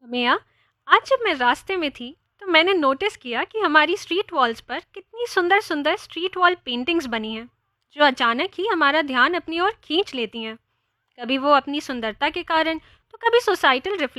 मेया, आज जब मैं रास्ते में थी तो मैंने नोटिस किया कि हमारी स्ट्रीट वॉल्स पर कितनी सुंदर सुंदर स्ट्रीट वॉल पेंटिंग्स बनी हैं जो अचानक ही हमारा ध्यान अपनी ओर खींच लेती हैं। कभी वो अपनी सुंदरता के कारण तो कभी सोसाइटल